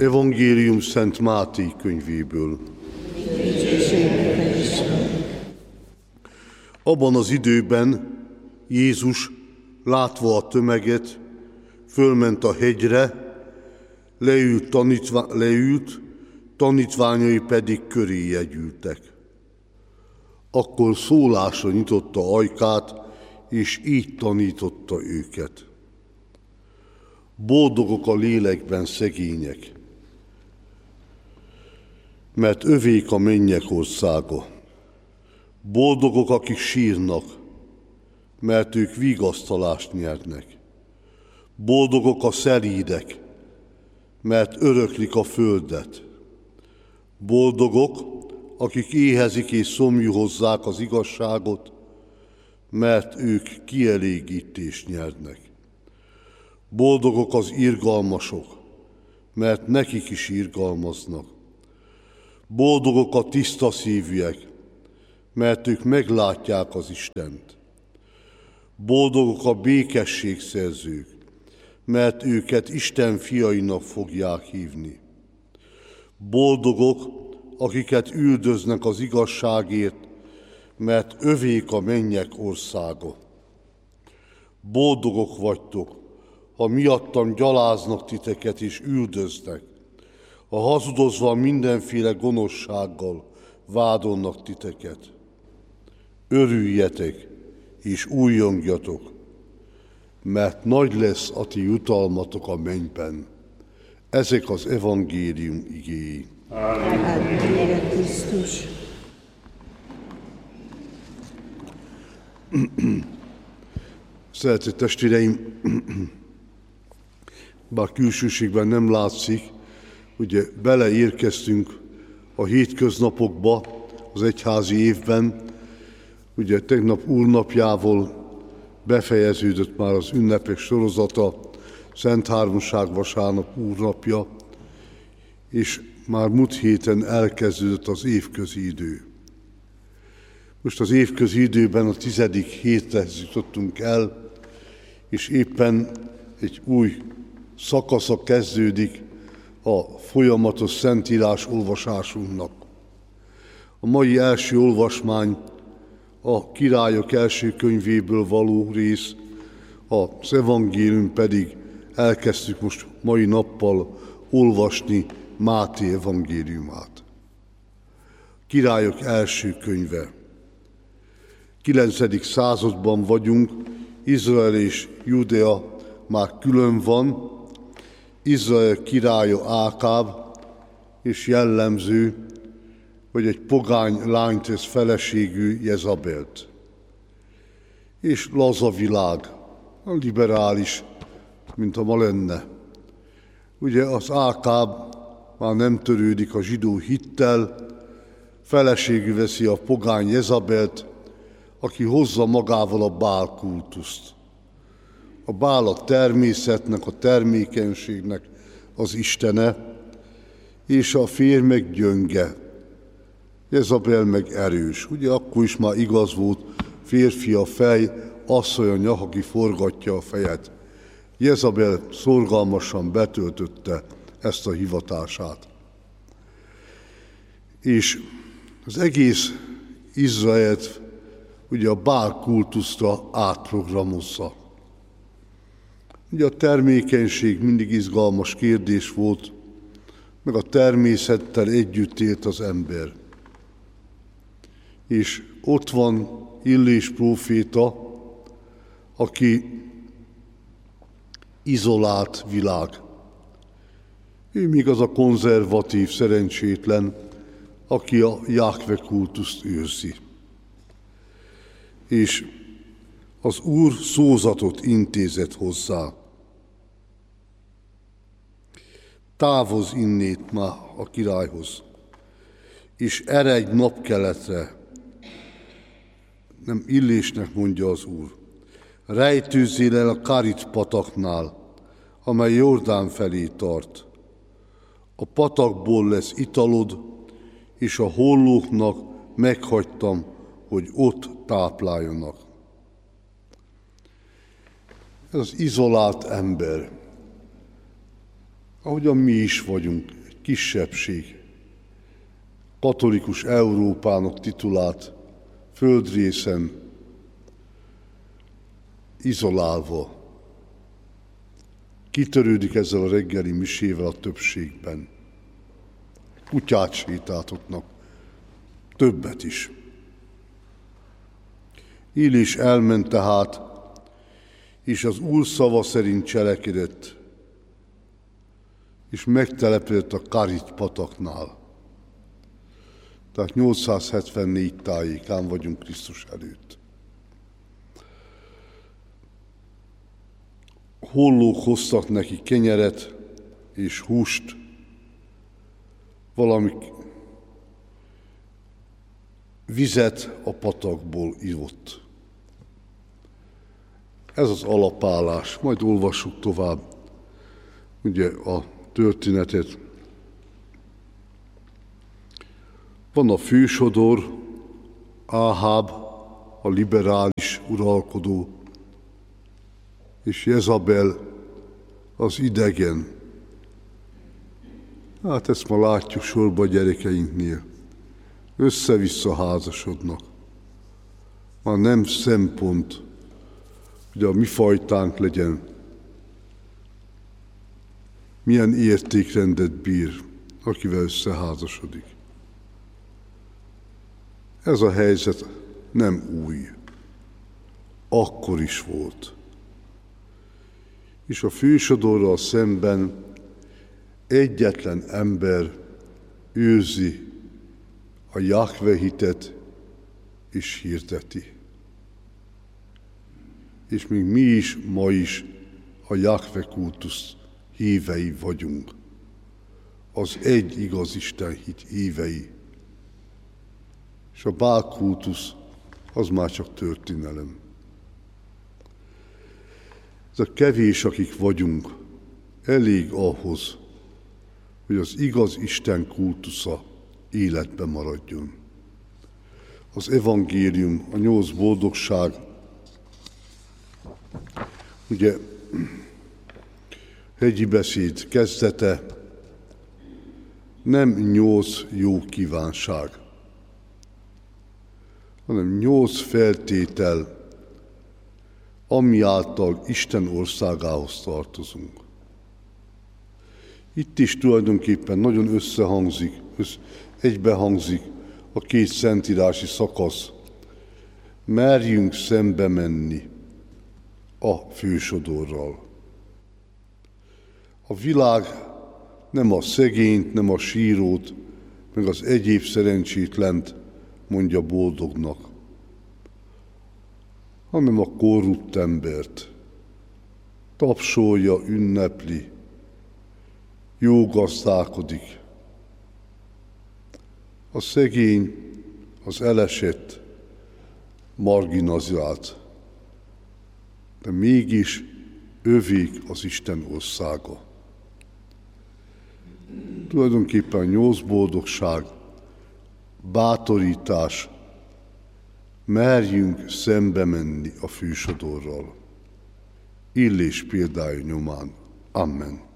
Evangélium Szent Máté könyvéből. Abban az időben Jézus, látva a tömeget, fölment a hegyre, leült, tanítványai pedig köréje gyűltek. Akkor szólásra nyitotta ajkát, és így tanította őket. Boldogok a lélekben szegények, mert övék a mennyek országa. Boldogok, akik sírnak, mert ők vigasztalást nyernek. Boldogok a szelídek, mert öröklik a földet. Boldogok, akik éhezik és szomjúhozzák az igazságot, mert ők kielégítést nyernek. Boldogok az irgalmasok, mert nekik is irgalmaznak. Boldogok a tiszta szívűek, mert ők meglátják az Istent. Boldogok a békességszerzők, mert őket Isten fiainak fogják hívni. Boldogok, akiket üldöznek az igazságért, mert övék a mennyek országa. Boldogok vagytok, ha miattam gyaláznak titeket és üldöznek, ha hazudozva mindenféle gonoszsággal vádolnak titeket. Örüljetek és újjongjatok, mert nagy lesz a ti jutalmatok a mennyben. Ezek az evangélium igéi. Áldott Krisztus! Szeretett testvéreim, bár külsőségben nem látszik, ugye beleérkeztünk a hétköznapokba, az egyházi évben, ugye tegnap úrnapjával befejeződött már az ünnepek sorozata, Szent Háromság vasárnap úrnapja, és már múlt héten elkezdődött az évközi idő. Most az évközi időben a 10. hétre jutottunk el, és éppen egy új szakasza kezdődik a folyamatos szentírás olvasásunknak. A mai első olvasmány a Királyok első könyvéből való rész, az evangélium pedig elkezdtük most mai nappal olvasni Máté evangéliumát. Királyok első könyve. 9. században vagyunk, Izrael és Judea már külön van, Izrael királya Ákáb, és jellemző, hogy egy pogány lányt tesz feleségű Jezabelt. És laza világ, liberális, mint a ma lenne. Ugye az Ákáb már nem törődik a zsidó hittel, feleségül veszi a pogány Jezabelt, aki hozza magával a Bál kultuszt. A Bál a természetnek, a termékenységnek az istene, és a férj meg gyönge. Jezabel meg erős. Ugye akkor is már igaz volt, férfi a fej, asszony a nyak, aki forgatja a fejet. Jezabel szorgalmasan betöltötte ezt a hivatását. És az egész Izraelt ugye a Bál kultuszra átprogramozza. Ugye a termékenység mindig izgalmas kérdés volt, meg a természettel együtt élt az ember. És ott van Illés próféta, aki izolált világ. Ő még az a konzervatív, szerencsétlen, aki a Jáhve kultuszt őrzi. És az Úr szózatot intézett hozzá. Távozz innét már a királyhoz, és eredj napkeletre. Nem Illésnek mondja az Úr. Rejtőzzél el a Karit pataknál, amely Jordán felé tart. A patakból lesz italod, és a hollóknak meghagytam, hogy ott tápláljanak. Ez az izolált ember. ahogyan mi is vagyunk, egy kisebbség, katolikus Európának titulált földrészen, izolálva, kitörődik ezzel a reggeli misével a többségben. Kutyát sétáltatnak, többet is. Illés elment tehát, és az Úr szava szerint cselekedett, és megtelepedett a Karit pataknál. Tehát 874 tájékán vagyunk Krisztus előtt. Hollók hoztak neki kenyeret és húst, valami vizet a patakból ivott. Ez az alapállás. Majd olvassuk tovább ugye a történetet. Van a fősodor, Áháb, a liberális uralkodó, és Jezabel, az idegen. Hát ezt ma látjuk sorba a gyerekeinknél. Össze-vissza házasodnak. Már nem szempont, hogy a mi fajtánk legyen. Milyen értékrendet bír, akivel összeházasodik. Ez a helyzet nem új. Akkor is volt. És a fősodorral szemben egyetlen ember őrzi a Jahve hitet és hirdeti. És még mi is, ma is a Jahve kultusz hívei vagyunk. Az egy igaz Isten hit hívei. És a Bál kultusz az már csak történelem. Ez a kevés, akik vagyunk, elég ahhoz, hogy az igaz Isten kultusza életben maradjon. Az evangélium, a 8 boldogság, ugye hegyi beszéd kezdete, nem 8 jó kívánság, hanem 8 feltétel, ami által Isten országához tartozunk. Itt is tulajdonképpen nagyon egybehangzik a 2 szentírási szakasz. Merjünk szembe menni a fősodorral. A világ nem a szegényt, nem a sírót, meg az egyéb szerencsétlent mondja boldognak, hanem a korrupt embert. Tapsolja, ünnepli, jó gazdálkodik. A szegény, az elesett, marginalizált, de mégis övék az Isten országa. Tulajdonképpen a 8 boldogság, bátorítás, merjünk szembe menni a fősodorral. Illés példája nyomán. Amen.